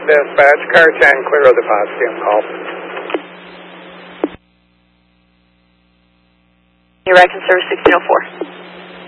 dispatch, car 10, clear of the Potsdam call. You're right, service 1604.